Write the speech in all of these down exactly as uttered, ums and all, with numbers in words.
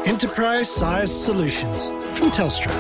Enterprise-sized solutions from Telstra.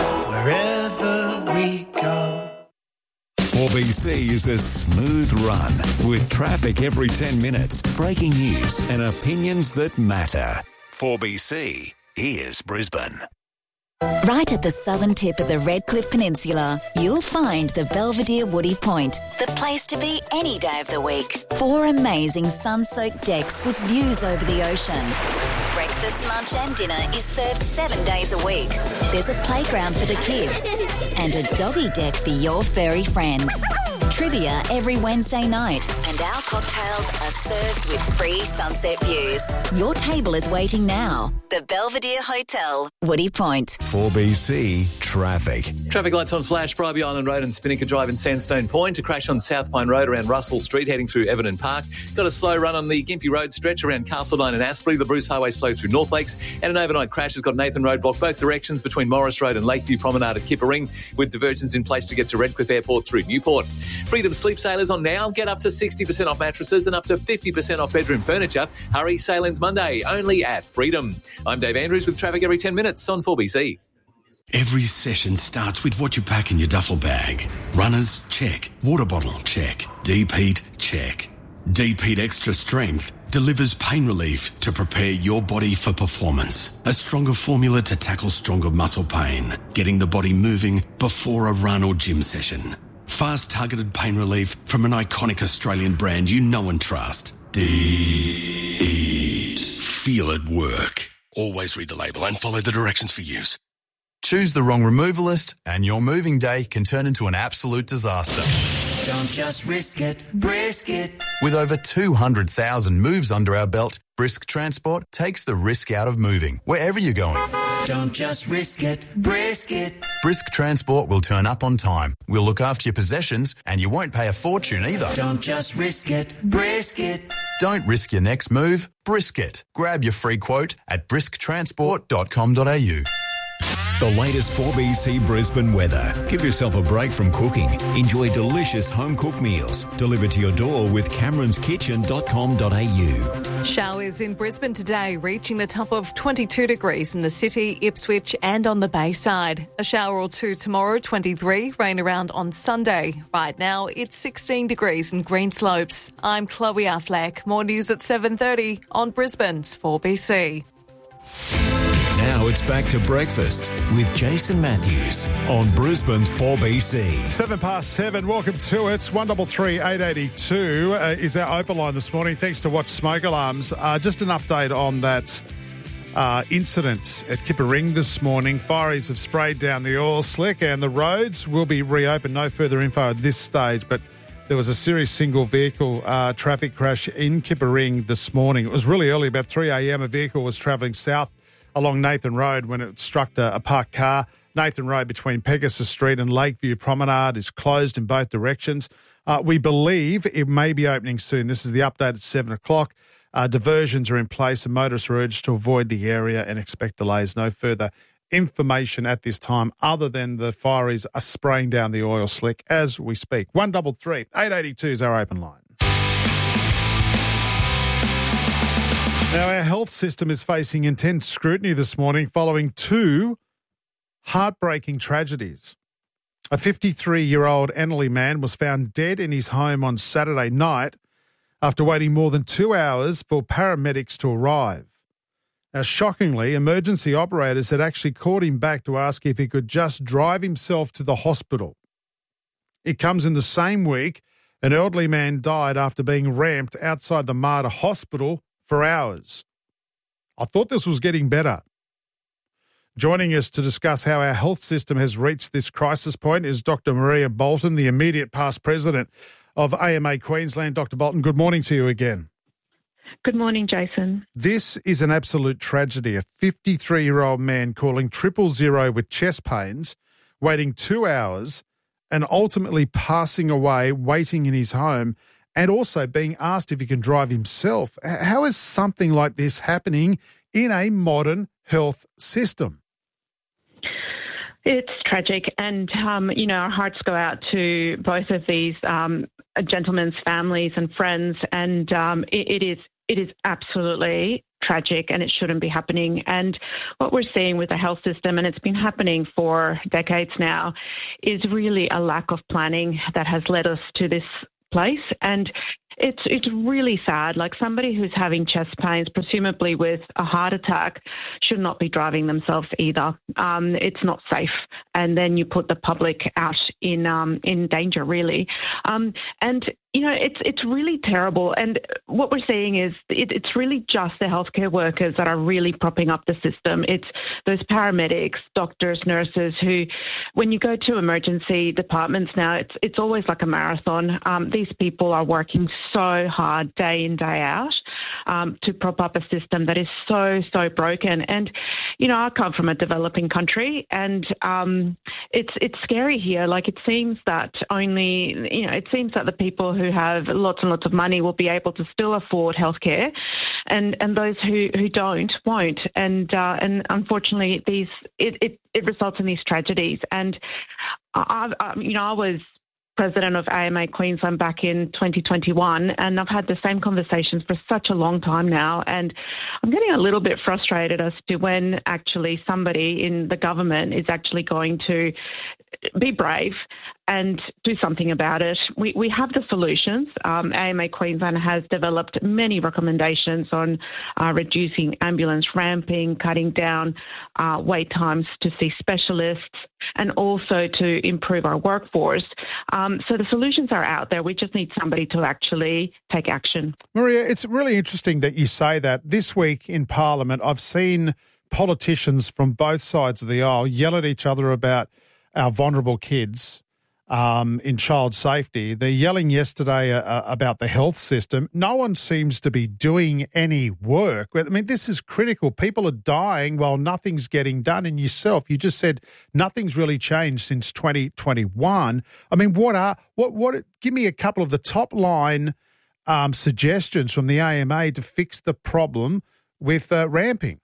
Wherever we go. four B C is a smooth run with traffic every ten minutes, breaking news and opinions that matter. four B C, here's Brisbane. Right at the southern tip of the Redcliffe Peninsula, you'll find the Belvedere Woody Point, the place to be any day of the week. Four amazing sun-soaked decks with views over the ocean. Breakfast, lunch and dinner is served seven days a week. There's a playground for the kids and a doggy deck for your furry friend. Trivia every Wednesday night, and our cocktails are served with free sunset views. Your table is waiting now. The Belvedere Hotel, Woody Point. four B C traffic. Traffic lights on flash, Bribie Island Road and Spinnaker Drive in Sandstone Point. A crash on South Pine Road around Russell Street heading through Everton Park. Got a slow run on the Gympie Road stretch around Castledine and Aspley. The Bruce Highway slow through North Lakes. And an overnight crash has got Nathan Road blocked both directions between Morris Road and Lakeview Promenade at Kippering, with diversions in place to get to Redcliffe Airport through Newport. Freedom Sleep Sale is on now. Get up to sixty percent off mattresses and up to fifty percent off bedroom furniture. Hurry, sale ends Monday, only at Freedom. I'm Dave Andrews with traffic every ten minutes on four B C. Every session starts with what you pack in your duffel bag. Runners, check. Water bottle, check. Deep-Heat, check. Deep-Heat Extra Strength delivers pain relief to prepare your body for performance. A stronger formula to tackle stronger muscle pain, getting the body moving before a run or gym session. Fast targeted pain relief from an iconic Australian brand you know and trust. Deep-Heat. Feel it work. Always read the label and follow the directions for use. Choose the wrong removalist and your moving day can turn into an absolute disaster. Don't just risk it, brisk it. With over two hundred thousand moves under our belt, Brisk Transport takes the risk out of moving, wherever you're going. Don't just risk it, brisk it. Brisk Transport will turn up on time. We'll look after your possessions and you won't pay a fortune either. Don't just risk it, brisk it. Don't risk your next move, brisk it. Grab your free quote at brisk transport dot com dot a u. The latest four B C Brisbane weather. Give yourself a break from cooking. Enjoy delicious home-cooked meals delivered to your door with camerons kitchen dot com dot a u. Showers in Brisbane today, reaching the top of twenty-two degrees in the city, Ipswich and on the Bayside. A shower or two tomorrow, twenty-three, rain around on Sunday. Right now, it's sixteen degrees in Greenslopes. I'm Chloe Affleck. More news at seven thirty on Brisbane's four B C. Now it's back to breakfast with Jason Matthews on Brisbane's four B C. Seven past seven. Welcome to it. One double three eight eighty two uh, is our open line this morning. Thanks to Watch Smoke Alarms. Uh, just an update on that uh, incident at Kippering this morning. Fireys have sprayed down the oil slick, and the roads will be reopened. No further info at this stage, but there was a serious single vehicle uh, traffic crash in Kippering this morning. It was really early, about three a.m. A vehicle was travelling south along Nathan Road when it struck a, a parked car. Nathan Road between Pegasus Street and Lakeview Promenade is closed in both directions. Uh, we believe it may be opening soon. This is the update at seven o'clock. Uh, diversions are in place and motorists are urged to avoid the area and expect delays. No further information at this time other than the fireys are spraying down the oil slick as we speak. one double three eight eighty two is our open line. Now, our health system is facing intense scrutiny this morning following two heartbreaking tragedies. A fifty-three-year-old Annerley man was found dead in his home on Saturday night after waiting more than two hours for paramedics to arrive. Now, shockingly, emergency operators had actually called him back to ask if he could just drive himself to the hospital. It comes in the same week an elderly man died after being ramped outside the Mater Hospital for hours. I thought this was getting better. Joining us to discuss how our health system has reached this crisis point is Doctor Maria Bolton, the immediate past president of A M A Queensland. Doctor Bolton, good morning to you again. Good morning, Jason. This is an absolute tragedy. A fifty-three-year-old man calling triple zero with chest pains, waiting two hours and ultimately passing away, waiting in his home, and also being asked if he can drive himself. How is something like this happening in a modern health system? It's tragic, and, um, you know, our hearts go out to both of these um, gentlemen's families and friends, and um, it, it is it is absolutely tragic and it shouldn't be happening. And what we're seeing with the health system, and it's been happening for decades now, is really a lack of planning that has led us to this place. And it's it's really sad. Like, somebody who's having chest pains, presumably with a heart attack, should not be driving themselves either. Um, it's not safe. And then you put the public out in um, in danger, really. Um, and you know, it's it's really terrible. And what we're seeing is it, it's really just the healthcare workers that are really propping up the system. It's those paramedics, doctors, nurses who, when you go to emergency departments now, it's it's always like a marathon. Um, these people are working so hard day in, day out um, to prop up a system that is so, so broken. And, you know, I come from a developing country, and um, it's it's scary here. Like, it seems that only, you know, it seems that the people who have lots and lots of money will be able to still afford healthcare, and, and those who, who don't won't. And uh, and unfortunately, these it, it, it results in these tragedies. And I, I, you know, I was president of A M A Queensland back in twenty twenty-one, and I've had the same conversations for such a long time now, and I'm getting a little bit frustrated as to when actually somebody in the government is actually going to be brave and do something about it. We we have the solutions. Um, A M A Queensland has developed many recommendations on uh, reducing ambulance ramping, cutting down uh, wait times to see specialists, and also to improve our workforce. Um, so the solutions are out there. We just need somebody to actually take action. Maria, it's really interesting that you say that. This week in Parliament, I've seen politicians from both sides of the aisle yell at each other about our vulnerable kids um, in child safety. They're yelling yesterday uh, about the health system. No one seems to be doing any work. I mean, this is critical. People are dying while nothing's getting done. And yourself, you just said nothing's really changed since twenty twenty-one. I mean, what are what what? Give me a couple of the top line um, suggestions from the A M A to fix the problem with uh, ramping.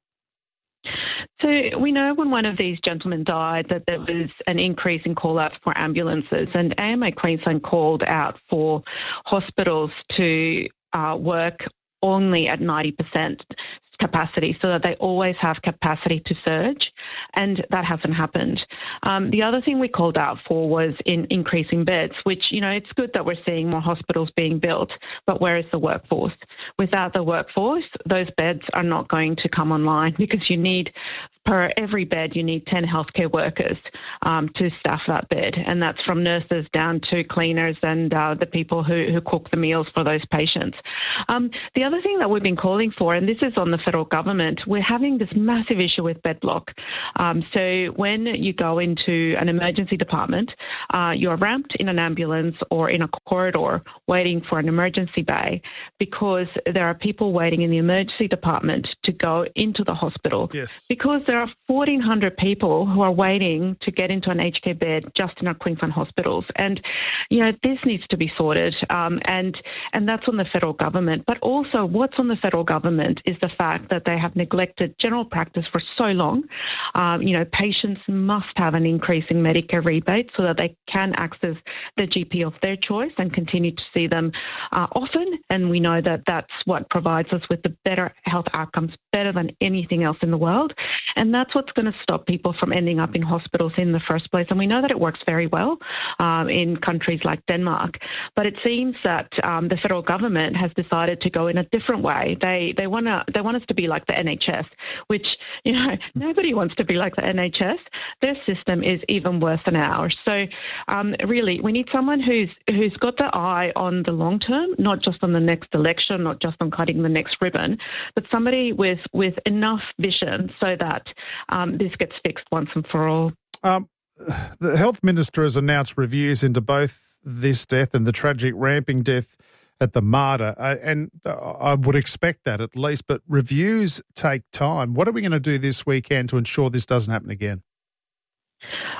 So we know when one of these gentlemen died that there was an increase in call-outs for ambulances, and A M A Queensland called out for hospitals to uh, work only at ninety percent capacity so that they always have capacity to surge, and that hasn't happened. Um, the other thing we called out for was in increasing beds, which, you know, it's good that we're seeing more hospitals being built, but where is the workforce? Without the workforce, those beds are not going to come online, because you need, per every bed, you need ten healthcare workers um, to staff that bed, and that's from nurses down to cleaners and uh, the people who, who cook the meals for those patients. Um, the other thing that we've been calling for, and this is on the federal government, we're having this massive issue with bed block. Um, so when you go into an emergency department, uh, you're ramped in an ambulance or in a corridor waiting for an emergency bay, because there are people waiting in the emergency department to go into the hospital. Yes. Because there are fourteen hundred people who are waiting to get into an H K bed just in our Queensland hospitals. And, you know, this needs to be sorted, um, and, and that's on the federal government. But also what's on the federal government is the fact that they have neglected general practice for so long. Um, you know, patients must have an increase in Medicare rebate so that they can access the G P of their choice and continue to see them uh, often. And we know that that's what provides us with the better health outcomes, better than anything else in the world. And that's what's going to stop people from ending up in hospitals in the first place. And we know that it works very well um, in countries like Denmark. But it seems that um, the federal government has decided to go in a different way. They they want to they want us to be like the N H S, which, you know, nobody wants to be like the N H S. Their system is even worse than ours. So um, really, we need someone who's who's got the eye on the long term, not just on the next election, not just on cutting the next ribbon, but somebody with, with enough vision so that um, this gets fixed once and for all. Um, the health minister has announced reviews into both this death and the tragic ramping death at the Mater, uh, and I would expect that at least, but reviews take time. What are we going to do this weekend to ensure this doesn't happen again?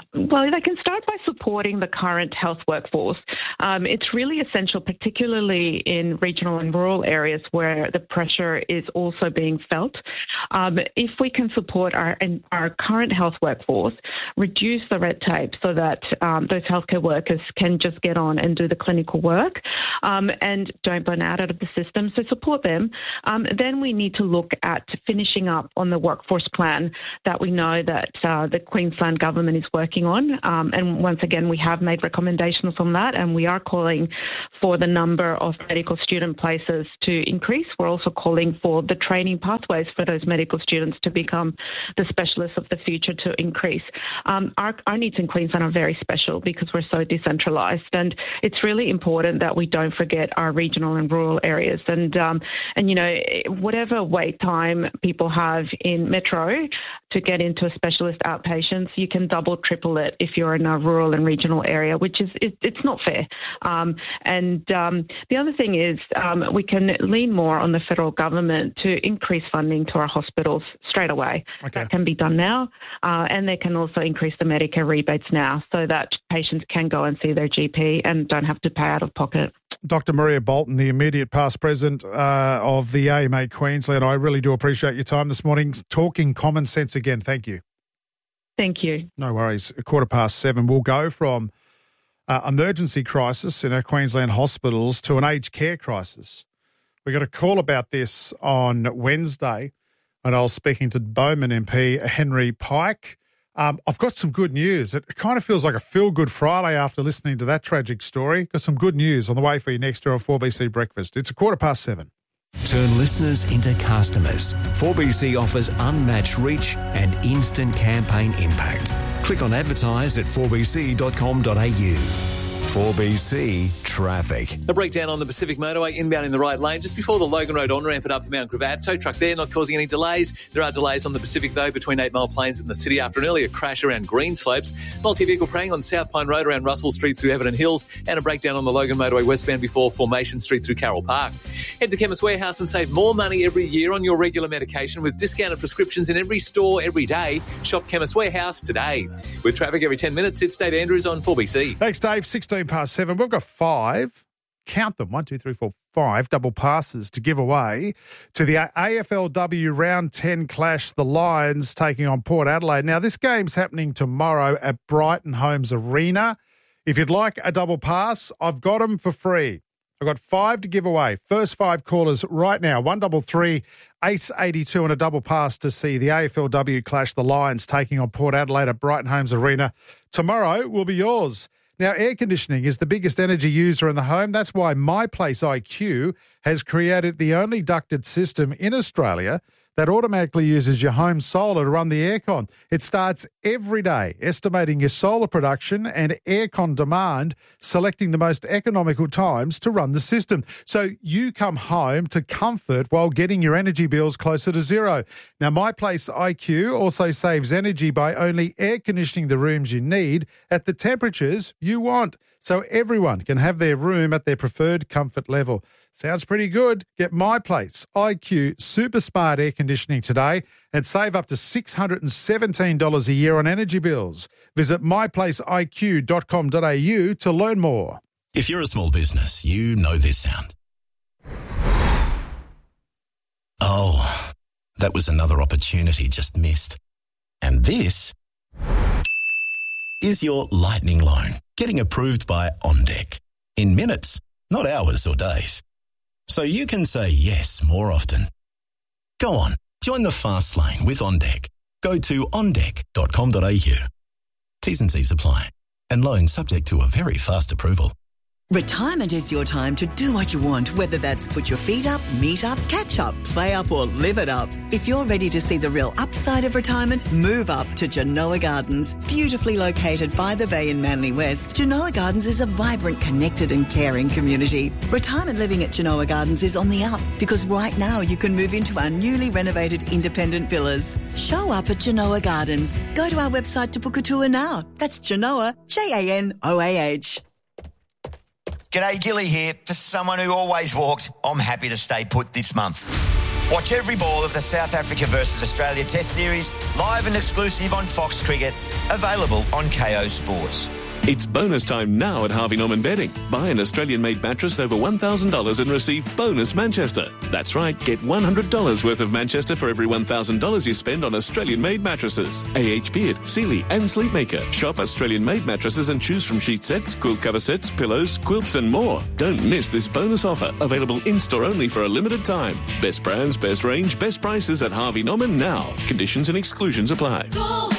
Well, they can start by supporting the current health workforce. Um, it's really essential, particularly in regional and rural areas where the pressure is also being felt. Um, if we can support our our current health workforce, reduce the red tape so that um, those healthcare workers can just get on and do the clinical work um, and don't burn out of the system, so support them. Um, then we need to look at finishing up on the workforce plan that we know that uh, the Queensland government is working on. Um, and once again, we have made recommendations on that, and we are calling for the number of medical student places to increase. We're also calling for the training pathways for those medical students to become the specialists of the future to increase. Um, our, our needs in Queensland are very special because we're so decentralised, and it's really important that we don't forget our regional and rural areas. And, um, and you know, whatever wait time people have in Metro to get into a specialist outpatients, you can double, triple it if you're in a rural and regional area, which is it, it's not fair. Um, and um, the other thing is um, we can lean more on the federal government to increase funding to our hospitals straight away. Okay. That can be done now, uh, and they can also increase the Medicare rebates now so that patients can go and see their G P and don't have to pay out of pocket. Doctor Maria Bolton, the immediate past president uh, of the A M A Queensland, I really do appreciate your time this morning. Talking common sense again. Thank you. Thank you. No worries. A quarter past seven. We'll go from uh, emergency crisis in our Queensland hospitals to an aged care crisis. We got a call about this on Wednesday, and I was speaking to Bowman M P Henry Pike. Um, I've got some good news. It kind of feels like a feel-good Friday after listening to that tragic story. Got some good news on the way for you next year on four B C Breakfast. It's a quarter past seven. Turn listeners into customers. four B C offers unmatched reach and instant campaign impact. Click on advertise at four b c dot com dot a u. four B C Traffic. A breakdown on the Pacific Motorway inbound in the right lane just before the Logan Road on-ramp at Upper Mount Gravatt. Tow truck there, not causing any delays. There are delays on the Pacific, though, between Eight Mile Plains and the city after an earlier crash around Green Slopes. Multi-vehicle praying on South Pine Road around Russell Street through Everton Hills, and a breakdown on the Logan Motorway westbound before Formation Street through Carroll Park. Head to Chemist Warehouse and save more money every year on your regular medication with discounted prescriptions in every store every day. Shop Chemist Warehouse today. With traffic every ten minutes, it's Dave Andrews on four B C. Thanks, Dave. sixteen past seven. We've got five, count them, one, two, three, four, five double passes to give away to the A F L W Round ten clash, the Lions taking on Port Adelaide. Now, this game's happening tomorrow at Brighton Homes Arena. If you'd like a double pass, I've got them for free. I've got five to give away. First five callers right now, one double three, eight eighty-two and a double pass to see the A F L W clash, the Lions taking on Port Adelaide at Brighton Homes Arena. Tomorrow will be yours. Now, air conditioning is the biggest energy user in the home. That's why My Place I Q has created the only ducted system in Australia that automatically uses your home solar to run the aircon. It starts every day estimating your solar production and aircon demand, selecting the most economical times to run the system. So you come home to comfort while getting your energy bills closer to zero. Now, My Place I Q also saves energy by only air conditioning the rooms you need at the temperatures you want, so everyone can have their room at their preferred comfort level. Sounds pretty good. Get My Place I Q Super Smart Air Conditioning today and save up to six hundred seventeen dollars a year on energy bills. Visit my place I Q dot com dot a u to learn more. If you're a small business, you know this sound. Oh, that was another opportunity just missed. And this is your lightning loan getting approved by OnDeck in minutes, not hours or days. So you can say yes more often. Go on, join the fast lane with OnDeck. Go to on deck dot com dot a u. T's and C's apply. And loan subject to a very fast approval. Retirement is your time to do what you want, whether that's put your feet up, meet up, catch up, play up or live it up. If you're ready to see the real upside of retirement, move up to Genoa Gardens. Beautifully located by the bay in Manly West, Genoa Gardens is a vibrant, connected and caring community. Retirement living at Genoa Gardens is on the up because right now you can move into our newly renovated independent villas. Show up at Genoa Gardens. Go to our website to book a tour now. That's Genoa, J A N O A H. G'day, Gilly here. For someone who always walks, I'm happy to stay put this month. Watch every ball of the South Africa versus Australia Test Series live and exclusive on Fox Cricket, available on K O Sports. It's bonus time now at Harvey Norman Bedding. Buy an Australian-made mattress over one thousand dollars and receive bonus Manchester. That's right, get one hundred dollars worth of Manchester for every one thousand dollars you spend on Australian-made mattresses. A H Beard, Sealy and Sleepmaker. Shop Australian-made mattresses and choose from sheet sets, quilt cover sets, pillows, quilts and more. Don't miss this bonus offer, available in-store only for a limited time. Best brands, best range, best prices at Harvey Norman now. Conditions and exclusions apply. Go.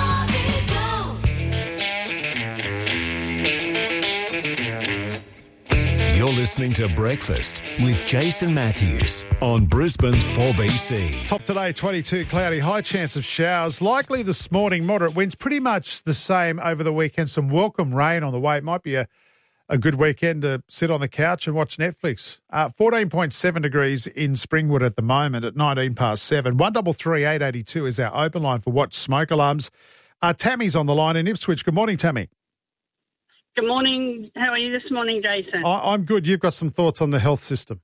You're listening to Breakfast with Jason Matthews on Brisbane's four B C. Top today, twenty-two, cloudy, high chance of showers. Likely this morning, moderate winds. Pretty much the same over the weekend. Some welcome rain on the way. It might be a, a good weekend to sit on the couch and watch Netflix. Uh, fourteen point seven degrees in Springwood at the moment at nineteen past seven. one three three, eight eight two is our open line for Watch Smoke Alarms. Uh, Tammy's on the line in Ipswich. Good morning, Tammy. Good morning. How are you this morning, Jason? I, I'm good. You've got some thoughts on the health system.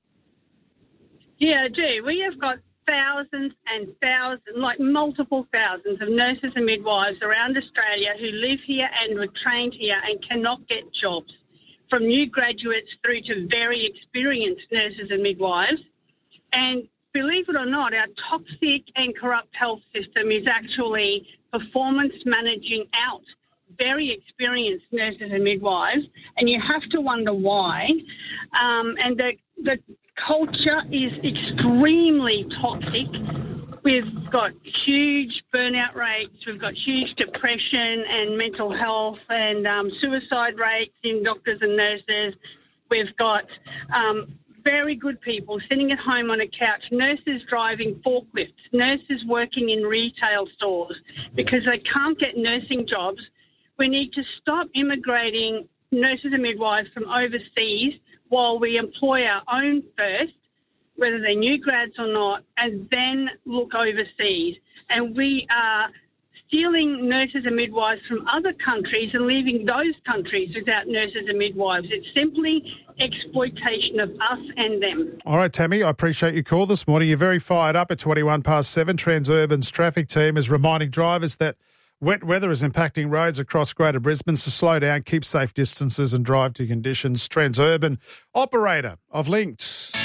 Yeah, I do. We have got thousands and thousands, like multiple thousands of nurses and midwives around Australia who live here and were trained here and cannot get jobs, from new graduates through to very experienced nurses and midwives. And believe it or not, our toxic and corrupt health system is actually performance managing out very experienced nurses and midwives, and you have to wonder why. Um, and the, the culture is extremely toxic. We've got huge burnout rates, we've got huge depression and mental health and um, suicide rates in doctors and nurses. We've got um, very good people sitting at home on a couch, nurses driving forklifts, nurses working in retail stores because they can't get nursing jobs. We need to stop immigrating nurses and midwives from overseas while we employ our own first, whether they're new grads or not, and then look overseas. And we are stealing nurses and midwives from other countries and leaving those countries without nurses and midwives. It's simply exploitation of us and them. All right, Tammy, I appreciate your call this morning. You're very fired up at twenty-one past seven. Transurban's traffic team is reminding drivers that wet weather is impacting roads across Greater Brisbane, so slow down, keep safe distances and drive to conditions. Transurban, operator of Linked.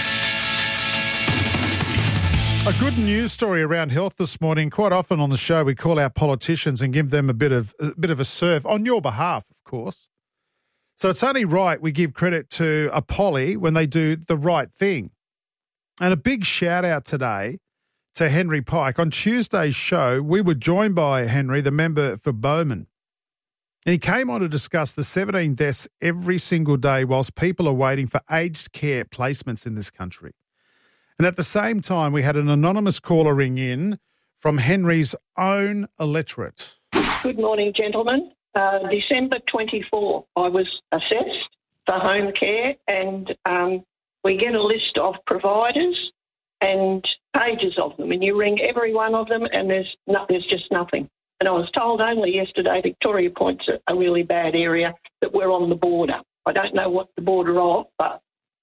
A good news story around health this morning. Quite often on the show we call our politicians and give them a bit of a bit of a serve on your behalf, of course. So it's only right we give credit to a poly when they do the right thing. And a big shout out today to Henry Pike. On Tuesday's show, we were joined by Henry, the member for Bowman. And he came on to discuss the seventeen deaths every single day whilst people are waiting for aged care placements in this country. And at the same time, we had an anonymous caller ring in from Henry's own electorate. Good morning, gentlemen. Uh, December twenty-fourth, I was assessed for home care, and um, we get a list of providers and pages of them, and you ring every one of them and there's no, there's just nothing. And I was told only yesterday Victoria Point's a, a really bad area, that we're on the border. I don't know what the border of, but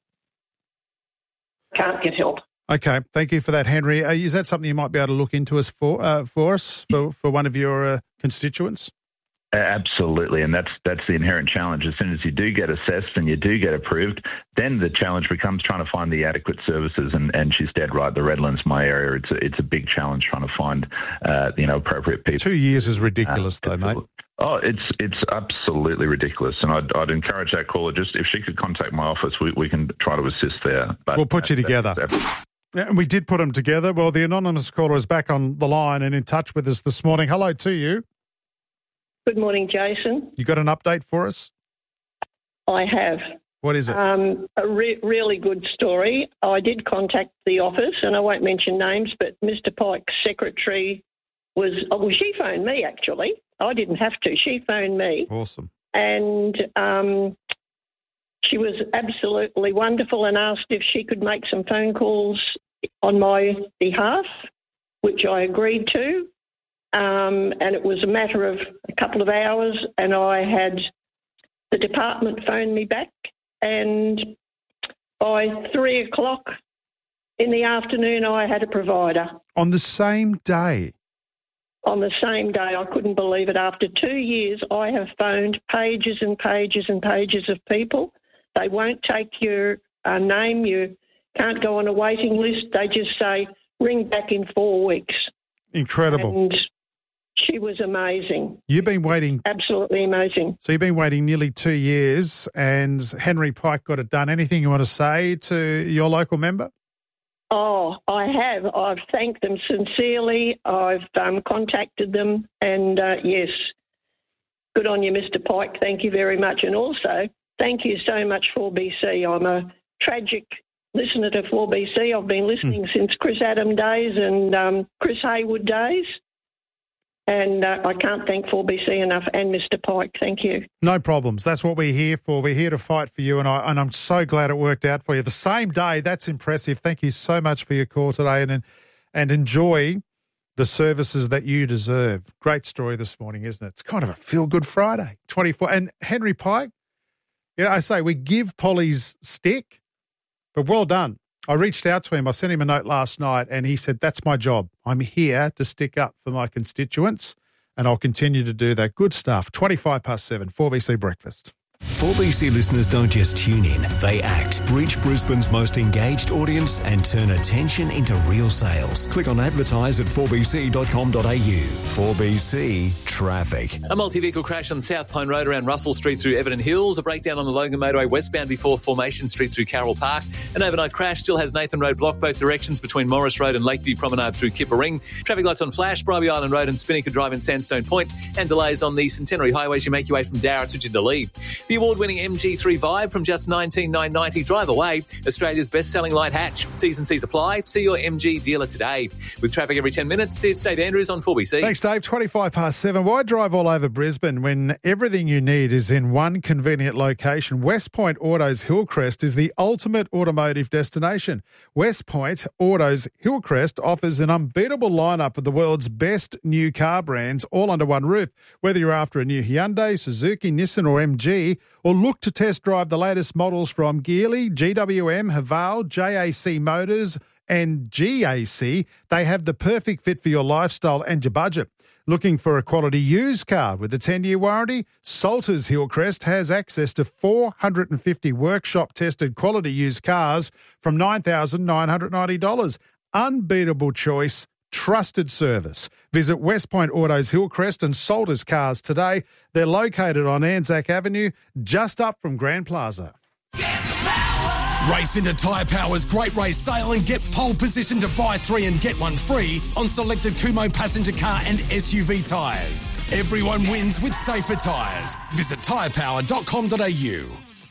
can't get help. Okay, thank you for that, Henry. Uh, is that something you might be able to look into us for, uh, for us, for, for one of your uh, constituents? Absolutely, and that's that's the inherent challenge. As soon as you do get assessed and you do get approved, then the challenge becomes trying to find the adequate services. And, and she's dead right. The Redlands, my area, it's a, it's a big challenge trying to find uh, you know appropriate people. Two years is ridiculous, uh, though, mate. Oh, it's it's absolutely ridiculous, and I'd, I'd encourage that caller, just if she could contact my office, we, we can try to assist there. But we'll put you together. Yeah, and we did put them together. Well, the anonymous caller is back on the line and in touch with us this morning. Hello to you. Good morning, Jason. You got an update for us? I have. What is it? Um, a re- really good story. I did contact the office, and I won't mention names, but Mister Pike's secretary was, oh, well, she phoned me, actually. I didn't have to. She phoned me. Awesome. And um, she was absolutely wonderful and asked if she could make some phone calls on my behalf, which I agreed to. Um, and it was a matter of a couple of hours, and I had the department phone me back, and by three o'clock in the afternoon, I had a provider. On the same day? On the same day. I couldn't believe it. After two years, I have phoned pages and pages and pages of people. They won't take your uh, name. You can't go on a waiting list. They just say, ring back in four weeks. Incredible. And she was amazing. You've been waiting. Absolutely amazing. So you've been waiting nearly two years and Henry Pike got it done. Anything you want to say to your local member? Oh, I have. I've thanked them sincerely. I've um, contacted them and, uh, yes, good on you, Mister Pike. Thank you very much. And also, thank you so much, four B C. I'm a tragic listener to four B C. I've been listening mm. since Chris Adam days and um, Chris Haywood days. And uh, I can't thank four B C enough and Mister Pike. Thank you. No problems. That's what we're here for. We're here to fight for you, and, I, and I'm so glad it worked out for you. The same day, that's impressive. Thank you so much for your call today, and and enjoy the services that you deserve. Great story this morning, isn't it? It's kind of a feel-good Friday, twenty-four. And Henry Pike, you know, I say we give Polly's stick, but well done. I reached out to him. I sent him a note last night and he said, that's my job. I'm here to stick up for my constituents and I'll continue to do that. Good stuff. twenty-five past seven, four B C Breakfast. four B C listeners don't just tune in, they act. Reach Brisbane's most engaged audience and turn attention into real sales. Click on advertise at four b c dot com dot a u. four B C Traffic. A multi-vehicle crash on South Pine Road around Russell Street through Everton Hills. A breakdown on the Logan Motorway westbound before Formation Street through Carroll Park. An overnight crash still has Nathan Road blocked both directions between Morris Road and Lakeview Promenade through Kipper Ring. Traffic lights on Flash, Bribie Island Road and Spinnaker Drive in Sandstone Point. And delays on the Centenary Highway as you make your way from Darra to Jindalee. The award-winning M G three Vibe from just nineteen thousand nine hundred ninety. Drive away. Australia's best-selling light hatch. T's and C's apply. See your M G dealer today. With traffic every ten minutes, it's Dave Andrews on four B C. Thanks, Dave. twenty-five past seven. Why drive all over Brisbane when everything you need is in one convenient location? West Point Autos Hillcrest is the ultimate automotive destination. West Point Autos Hillcrest offers an unbeatable lineup of the world's best new car brands all under one roof. Whether you're after a new Hyundai, Suzuki, Nissan or M G, or look to test drive the latest models from Geely, G W M, Haval, J A C Motors and G A C, they have the perfect fit for your lifestyle and your budget. Looking for a quality used car with a ten-year warranty? Salters Hillcrest has access to four hundred fifty workshop-tested quality used cars from nine thousand nine hundred ninety dollars. Unbeatable choice. Trusted service. Visit West Point Autos Hillcrest and Salters Cars today. They're located on Anzac Avenue, just up from Grand Plaza. Race into Tyre Power's Great Race Sale and get pole position to buy three and get one free on selected Kumho passenger car and S U V tyres. Everyone wins with safer tyres. Visit tyre power dot com dot a u.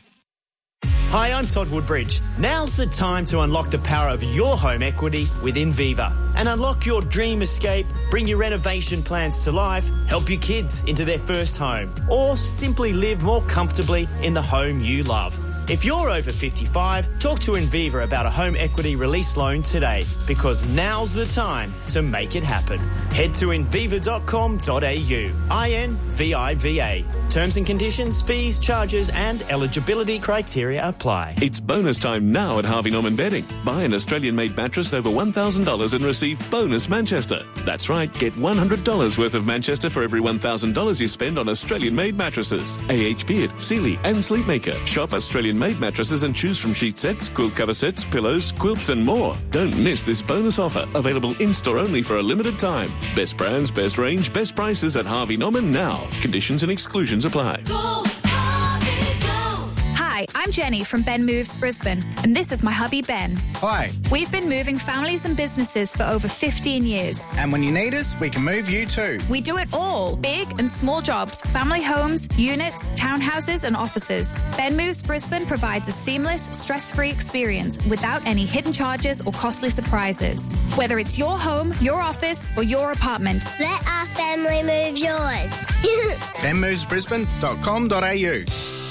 Hi, I'm Todd Woodbridge. Now's the time to unlock the power of your home equity with Inviva and unlock your dream escape, bring your renovation plans to life, help your kids into their first home, or simply live more comfortably in the home you love. If you're over fifty-five, talk to Inviva about a home equity release loan today because now's the time to make it happen. Head to inviva dot com dot a u. I N V I V A. Terms and conditions, fees, charges and eligibility criteria apply. It's bonus time now at Harvey Norman Bedding. Buy an Australian-made mattress over one thousand dollars and receive bonus Manchester. That's right, get one hundred dollars worth of Manchester for every one thousand dollars you spend on Australian-made mattresses. A H Beard, Sealy and Sleepmaker. Shop Australian-made mattresses and choose from sheet sets, quilt cover sets, pillows, quilts and more. Don't miss this bonus offer. Available in-store only for a limited time. Best brands, best range, best prices at Harvey Norman now. Conditions and exclusions apply. Go, Harvey, go. Hi, I'm Jenny from Ben Moves Brisbane, and this is my hubby Ben. Hi. We've been moving families and businesses for over fifteen years. And when you need us, we can move you too. We do it all, big and small jobs, family homes, units, townhouses and offices. Ben Moves Brisbane provides a seamless, stress-free experience without any hidden charges or costly surprises. Whether it's your home, your office or your apartment, let our family move yours. ben moves brisbane dot com dot a u.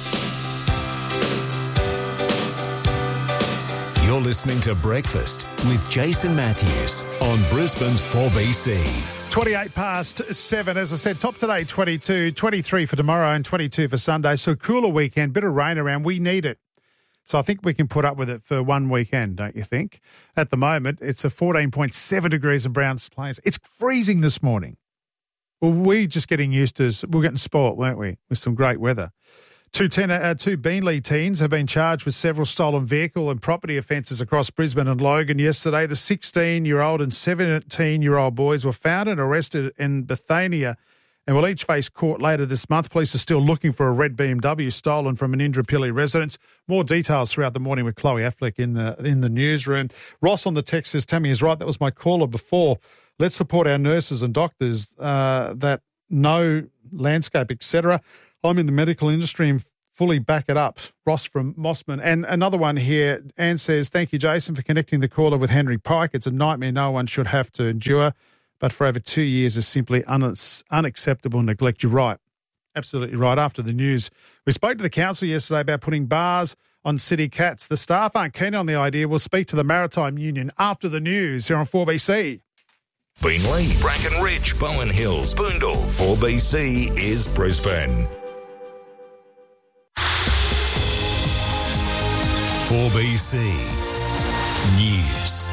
You're listening to Breakfast with Jason Matthews on Brisbane's four B C. twenty-eight past seven. As I said, top today, twenty-two, twenty-three for tomorrow and twenty-two for Sunday. So cooler weekend, bit of rain around. We need it. So I think we can put up with it for one weekend, don't you think? At the moment, it's a fourteen point seven degrees in Browns Plains. It's freezing this morning. Well, we're just getting used to, we're getting spoilt, weren't we, with some great weather. Two, ten, uh, two Beenleigh teens have been charged with several stolen vehicle and property offences across Brisbane and Logan yesterday. The sixteen-year-old and seventeen-year-old boys were found and arrested in Bethania and will each face court later this month. Police are still looking for a red B M W stolen from an Indooroopilly residence. More details throughout the morning with Chloe Affleck in the in the newsroom. Ross on the text says, Tammy is right, that was my caller before. Let's support our nurses and doctors uh, that know landscape, et cetera. I'm in the medical industry and fully back it up. Ross from Mossman. And another one here, Anne says, thank you, Jason, for connecting the caller with Henry Pike. It's a nightmare no one should have to endure, but for over two years is simply un- unacceptable neglect. You're right. Absolutely right. After the news, we spoke to the council yesterday about putting bars on city cats. The staff aren't keen on the idea. We'll speak to the Maritime Union after the news here on four B C. Beenleigh, Bracken Ridge, Bowen Hills, Boondall. four B C is Brisbane. four B C News.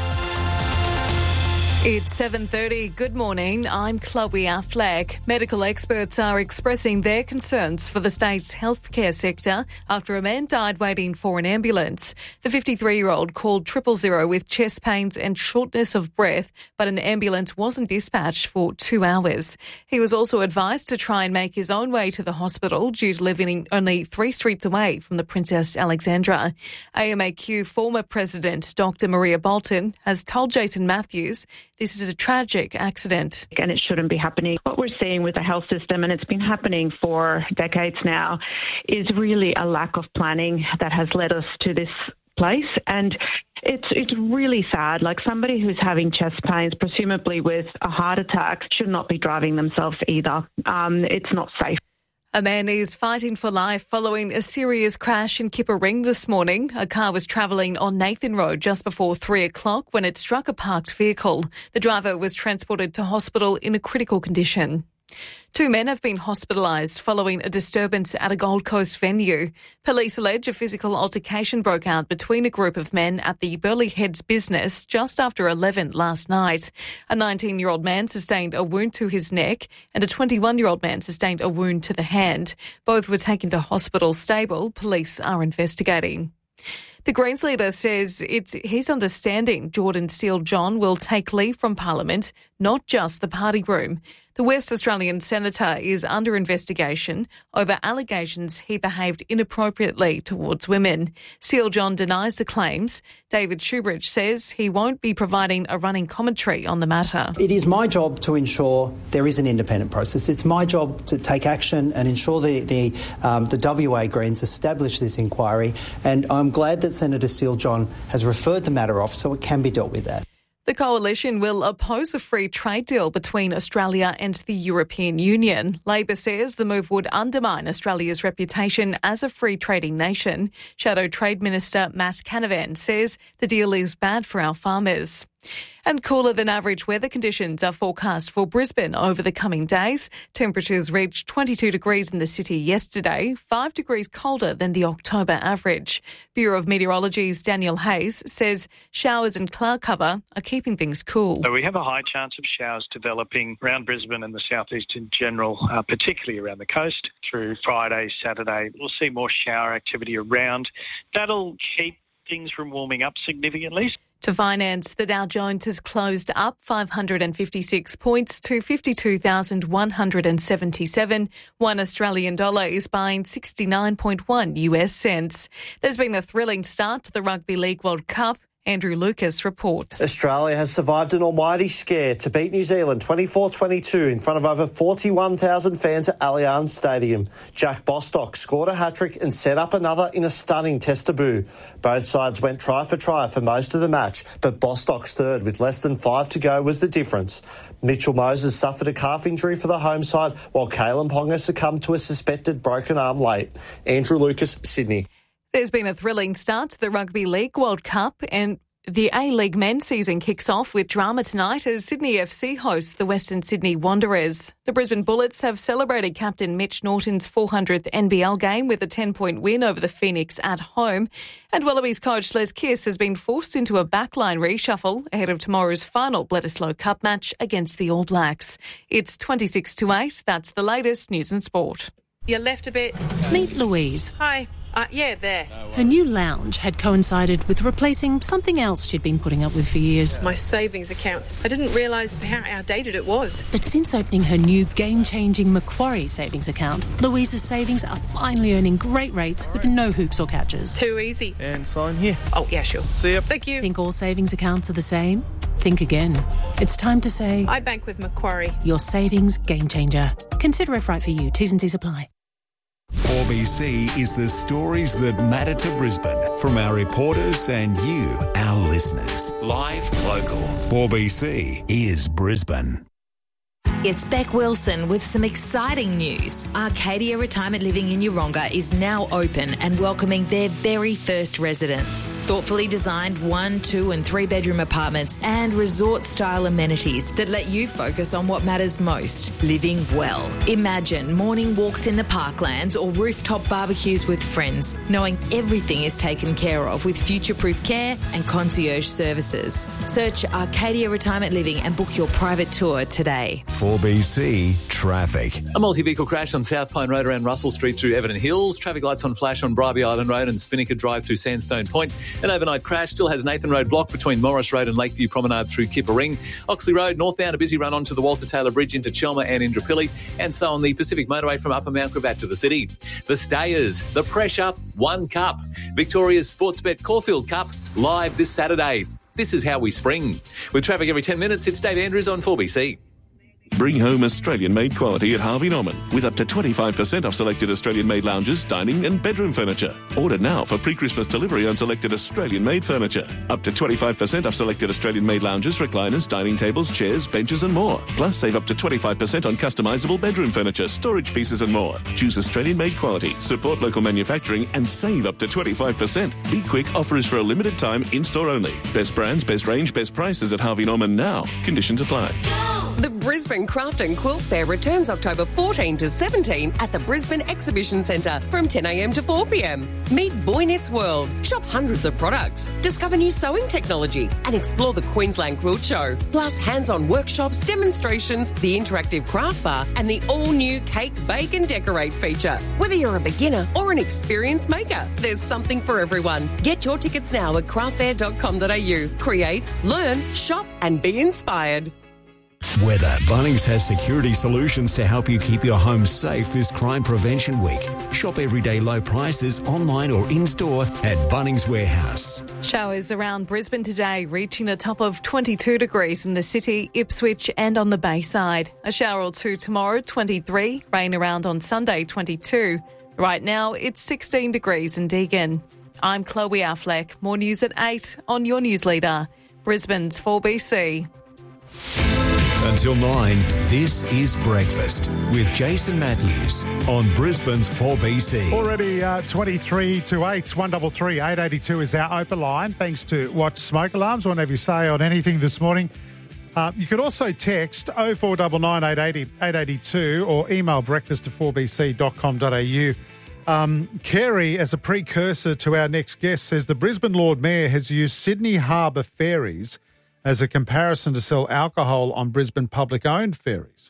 It's seven thirty. Good morning. I'm Chloe Affleck. Medical experts are expressing their concerns for the state's healthcare sector after a man died waiting for an ambulance. The fifty-three-year-old called triple zero with chest pains and shortness of breath, but an ambulance wasn't dispatched for two hours. He was also advised to try and make his own way to the hospital due to living only three streets away from the Princess Alexandra. A M A Q former president Doctor Maria Bolton has told Jason Matthews this is a tragic accident. And it shouldn't be happening. What we're seeing with the health system, and it's been happening for decades now, is really a lack of planning that has led us to this place. And it's it's really sad. Like, somebody who's having chest pains, presumably with a heart attack, should not be driving themselves either. Um, it's not safe. A man is fighting for life following a serious crash in Kippa-Ring this morning. A car was travelling on Nathan Road just before three o'clock when it struck a parked vehicle. The driver was transported to hospital in a critical condition. Two men have been hospitalised following a disturbance at a Gold Coast venue. Police allege a physical altercation broke out between a group of men at the Burleigh Heads business just after eleven last night. A nineteen-year-old man sustained a wound to his neck and a twenty-one-year-old man sustained a wound to the hand. Both were taken to hospital stable. Police are investigating. The Greens leader says it's his understanding Jordan Steele-John will take leave from Parliament, not just the party room. The West Australian senator is under investigation over allegations he behaved inappropriately towards women. Steele-John denies the claims. David Shoebridge says he won't be providing a running commentary on the matter. It is my job to ensure there is an independent process. It's my job to take action and ensure the the, um, the W A Greens establish this inquiry, and I'm glad that Senator Steele-John has referred the matter off so it can be dealt with that. The coalition will oppose a free trade deal between Australia and the European Union. Labor says the move would undermine Australia's reputation as a free trading nation. Shadow Trade Minister Matt Canavan says the deal is bad for our farmers. And cooler than average weather conditions are forecast for Brisbane over the coming days. Temperatures reached twenty-two degrees in the city yesterday, five degrees colder than the October average. Bureau of Meteorology's Daniel Hayes says showers and cloud cover are keeping things cool. So we have a high chance of showers developing around Brisbane and the southeast in general, uh, particularly around the coast through Friday, Saturday. We'll see more shower activity around. That'll keep things from warming up significantly. To finance, the Dow Jones has closed up five hundred fifty-six points to fifty-two thousand one hundred seventy-seven. One Australian dollar is buying sixty-nine point one U S cents. There's been a thrilling start to the Rugby League World Cup. Andrew Lucas reports. Australia has survived an almighty scare to beat New Zealand twenty-four twenty-two in front of over forty-one thousand fans at Allianz Stadium. Jack Bostock scored a hat-trick and set up another in a stunning test debut. Both sides went try for try for most of the match, but Bostock's third with less than five to go was the difference. Mitchell Moses suffered a calf injury for the home side, while Kalen Ponga succumbed to a suspected broken arm late. Andrew Lucas, Sydney. There's been a thrilling start to the Rugby League World Cup, and The A-League men's season kicks off with drama tonight as Sydney F C hosts the Western Sydney Wanderers. The Brisbane Bullets have celebrated captain Mitch Norton's four hundredth N B L game with a ten-point win over the Phoenix at home. And Wallabies coach Les Kiss has been forced into a backline reshuffle ahead of tomorrow's final Bledisloe Cup match against the All Blacks. It's twenty-six to eight. That's the latest news and sport. You left a bit. Meet Louise. Hi. Uh, yeah, there. Her new lounge had coincided with replacing something else she'd been putting up with for years. My savings account. I didn't realise how outdated it was. But since opening her new game-changing Macquarie savings account, Louise's savings are finally earning great rates with no hoops or catches. Too easy. And sign here. Oh, yeah, sure. See ya. Thank you. Think all savings accounts are the same? Think again. It's time to say... I bank with Macquarie. Your savings game changer. Consider if right for you. T's and C's apply. four B C is the stories that matter to Brisbane from our reporters and you, our listeners. Live, local. four B C is Brisbane. It's Beck Wilson with some exciting news. Arcadia Retirement Living in Yeronga is now open and welcoming their very first residents. Thoughtfully designed one, two and three bedroom apartments and resort-style amenities that let you focus on what matters most, living well. Imagine morning walks in the parklands or rooftop barbecues with friends, knowing everything is taken care of with future-proof care and concierge services. Search Arcadia Retirement Living and book your private tour today. four B C Traffic. A multi-vehicle crash on South Pine Road around Russell Street through Everton Hills. Traffic lights on flash on Bribie Island Road and Spinnaker Drive through Sandstone Point. An overnight crash still has Nathan Road blocked between Morris Road and Lakeview Promenade through Kippa Ring. Oxley Road northbound, a busy run onto the Walter Taylor Bridge into Chelmer and Indooroopilly, and so on the Pacific Motorway from Upper Mount Gravatt to the city. The Stayers, the Pressure, One Cup. Victoria's Sportsbet Caulfield Cup, live this Saturday. This is how we spring. With traffic every ten minutes, it's Dave Andrews on four B C. Bring home Australian-made quality at Harvey Norman with up to twenty-five percent off selected Australian-made lounges, dining and bedroom furniture. Order now for pre-Christmas delivery on selected Australian-made furniture. Up to twenty-five percent off selected Australian-made lounges, recliners, dining tables, chairs, benches and more. Plus, save up to twenty-five percent on customisable bedroom furniture, storage pieces and more. Choose Australian-made quality, support local manufacturing and save up to twenty-five percent. Be quick, offer is for a limited time, in-store only. Best brands, best range, best prices at Harvey Norman now. Conditions apply. The Brisbane Craft and Quilt Fair returns October fourteenth to seventeenth at the Brisbane Exhibition Centre from ten a m to four p m. Meet Boy Knits World, shop hundreds of products, discover new sewing technology and explore the Queensland Quilt Show. Plus hands-on workshops, demonstrations, the interactive craft bar and the all-new Cake, Bake and Decorate feature. Whether you're a beginner or an experienced maker, there's something for everyone. Get your tickets now at craft fair dot com dot a u. Create, learn, shop and be inspired. Weather. Bunnings has security solutions to help you keep your home safe this Crime Prevention Week. Shop everyday low prices online or in-store at Bunnings Warehouse. Showers around Brisbane today, reaching a top of twenty-two degrees in the city, Ipswich and on the Bayside. A shower or two tomorrow, twenty-three. Rain around on Sunday, twenty-two. Right now, it's sixteen degrees in Deagon. I'm Chloe Affleck. More news at eight on your news leader, Brisbane's four B C. Until nine, this is Breakfast with Jason Matthews on Brisbane's four B C. Already uh, twenty-three to eight, one three three, eight eight two is our open line. Thanks to Watch Smoke Alarms. Whatever you say on anything this morning. Uh, you could also text oh four nine nine, eight eight zero, eight eight two or email breakfast at four b c dot com dot a u. Um, Kerry, as a precursor to our next guest, says the Brisbane Lord Mayor has used Sydney Harbour ferries as a comparison to sell alcohol on Brisbane public-owned ferries,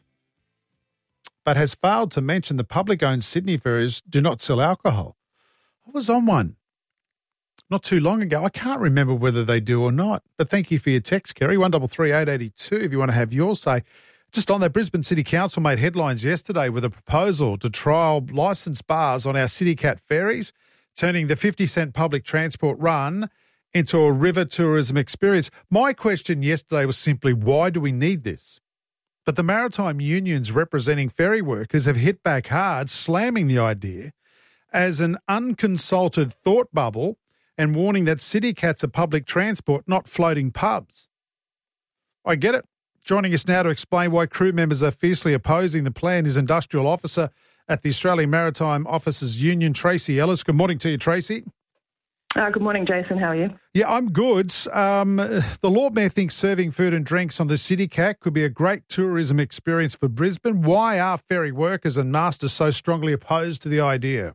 but has failed to mention the public-owned Sydney ferries do not sell alcohol. I was on one not too long ago. I can't remember whether they do or not, but thank you for your text, Kerry, one three three, eight eight two if you want to have your say. Just on that, Brisbane City Council made headlines yesterday with a proposal to trial licensed bars on our CityCat ferries, turning the fifty cent public transport run into a river tourism experience. My question yesterday was simply, why do we need this? But the maritime unions representing ferry workers have hit back hard, slamming the idea as an unconsulted thought bubble and warning that CityCats are public transport, not floating pubs. I get it. Joining us now to explain why crew members are fiercely opposing the plan is Industrial Officer at the Australian Maritime Officers Union, Tracy Ellis. Good morning to you, Tracy. Uh, good morning, Jason. How are you? Yeah, I'm good. Um, the Lord Mayor thinks serving food and drinks on the CityCat could be a great tourism experience for Brisbane. Why are ferry workers and masters so strongly opposed to the idea?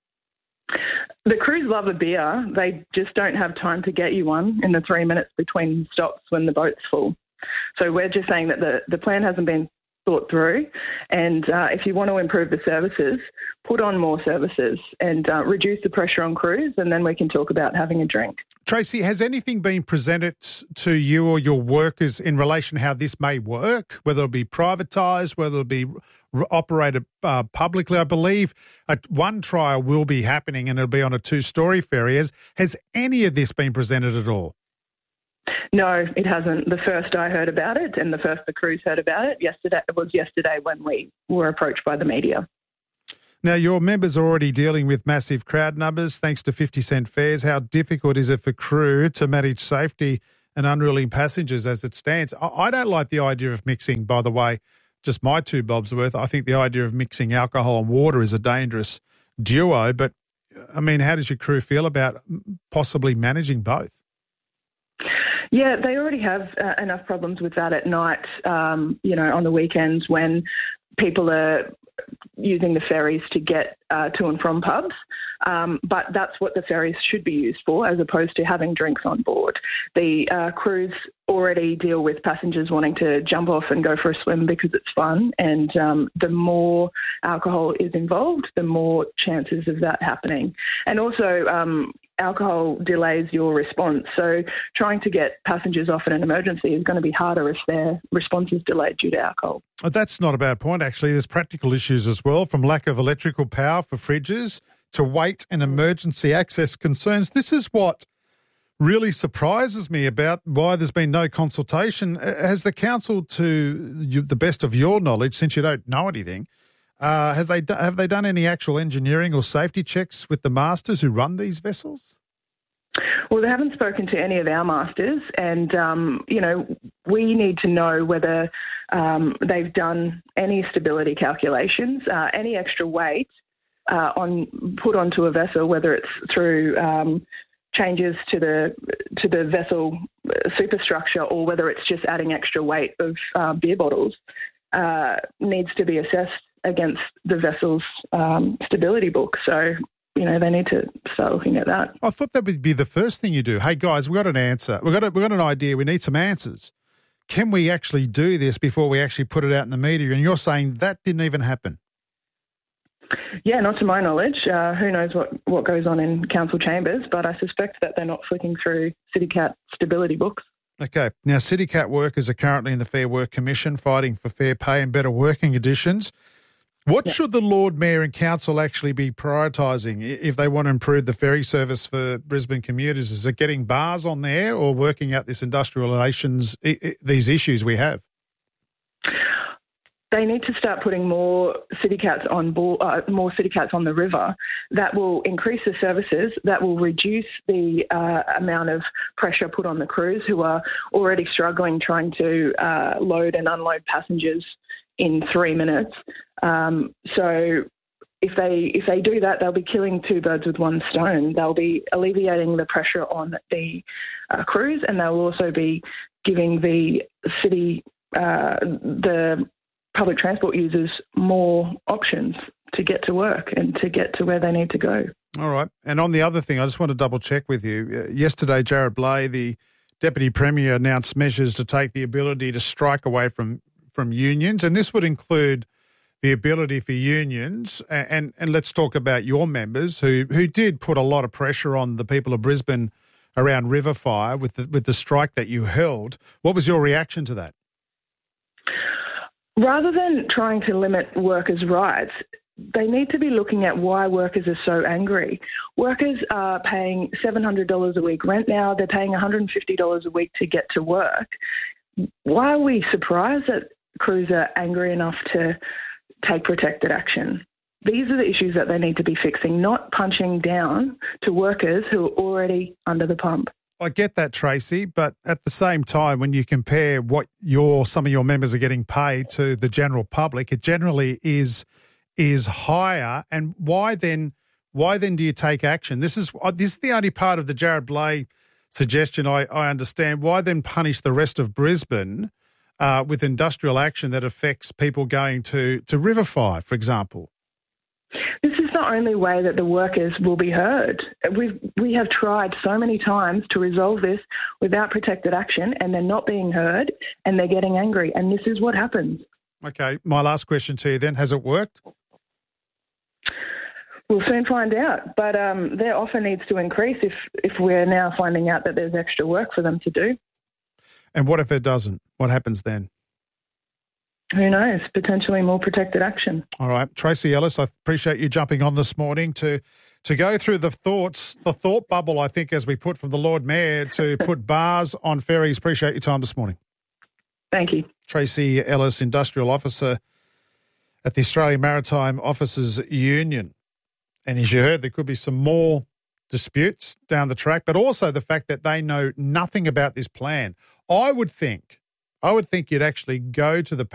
The crews love a beer. They just don't have time to get you one in the three minutes between stops when the boat's full. So we're just saying that the, the plan hasn't been thought through, and uh, if you want to improve the services, put on more services and uh, reduce the pressure on crews, and then we can talk about having a drink. Tracy, has anything been presented to you or your workers in relation to how this may work, whether it be privatised, whether it be operated uh, publicly? I believe a, one trial will be happening and it'll be on a two-storey ferry. Has, has any of this been presented at all? No, it hasn't. The first I heard about it and the first the crews heard about it yesterday was yesterday when we were approached by the media. Now, your members are already dealing with massive crowd numbers thanks to fifty cent fares. How difficult is it for crew to manage safety and unruly passengers as it stands? I don't like the idea of mixing, by the way, just my two bobs worth. I think the idea of mixing alcohol and water is a dangerous duo. But, I mean, how does your crew feel about possibly managing both? Yeah, they already have uh, enough problems with that at night, um, you know, on the weekends when people are using the ferries to get uh, to and from pubs. Um, but that's what the ferries should be used for, as opposed to having drinks on board. The uh, crews already deal with passengers wanting to jump off and go for a swim because it's fun. And um, the more alcohol is involved, the more chances of that happening. And also, um, alcohol delays your response. So trying to get passengers off in an emergency is going to be harder if their response is delayed due to alcohol. Oh, that's not a bad point, actually. There's practical issues as well, from lack of electrical power for fridges to weight and emergency access concerns. This is what really surprises me about why there's been no consultation. Has the council, to you, the best of your knowledge, since you don't know anything, Uh, has they have they done any actual engineering or safety checks with the masters who run these vessels? Well, they haven't spoken to any of our masters, and um, you know, we need to know whether um, they've done any stability calculations, uh, any extra weight uh, on put onto a vessel, whether it's through um, changes to the to the vessel superstructure or whether it's just adding extra weight of uh, beer bottles, uh, needs to be assessed against the vessel's um, stability book. So, you know, they need to start looking at that. I thought that would be the first thing you do. Hey, guys, we've got an answer. We've got, a, we've got an idea. We need some answers. Can we actually do this before we actually put it out in the media? And you're saying that didn't even happen. Yeah, not to my knowledge. Uh, who knows what, what goes on in council chambers, but I suspect that they're not flicking through CityCat stability books. Okay. Now, CityCat workers are currently in the Fair Work Commission fighting for fair pay and better working conditions. What yep. should the Lord Mayor and Council actually be prioritising if they want to improve the ferry service for Brisbane commuters? Is it getting bars on there or working out this industrial relations, these issues we have? They need to start putting more CityCats on board, uh, more CityCats on the river. That will increase the services. That will reduce the uh, amount of pressure put on the crews who are already struggling trying to uh, load and unload passengers in three minutes. Um, so if they if they do that, they'll be killing two birds with one stone. They'll be alleviating the pressure on the uh, crews, and they'll also be giving the city, uh, the public transport users, more options to get to work and to get to where they need to go. All right. And on the other thing, I just want to double check with you. Uh, yesterday, Jared Blay, the Deputy Premier, announced measures to take the ability to strike away from from unions, and this would include the ability for unions, and, and, and let's talk about your members who, who did put a lot of pressure on the people of Brisbane around River Fire with the, with the strike that you held. What was your reaction to that? Rather than trying to limit workers' rights, they need to be looking at why workers are so angry. Workers are paying seven hundred dollars a week rent now. They're paying one hundred fifty dollars a week to get to work. Why are we surprised that crews are angry enough to take protected action? These are the issues that they need to be fixing, not punching down to workers who are already under the pump. I get that, Tracy, but at the same time, when you compare what your some of your members are getting paid to the general public, it generally is is higher. And why then why then do you take action? This is uh, this is the only part of the Jared Blay suggestion I, I understand. Why then punish the rest of Brisbane uh, with industrial action that affects people going to, to Riverfire, for example? This is the only way that the workers will be heard. We've, we have tried so many times to resolve this without protected action, and they're not being heard, and they're getting angry, and this is what happens. Okay, my last question to you then, has it worked? We'll soon find out, but um, their offer needs to increase if, if we're now finding out that there's extra work for them to do. And what if it doesn't? What happens then? Who knows? Potentially more protected action. All right. Tracy Ellis, I appreciate you jumping on this morning to to go through the thoughts, the thought bubble, I think, as we put from the Lord Mayor to put bars on ferries. Appreciate your time this morning. Thank you. Tracy Ellis, Industrial Officer at the Australian Maritime Officers Union. And as you heard, there could be some more disputes down the track, but also the fact that they know nothing about this plan. I would think, I would think you'd actually go to the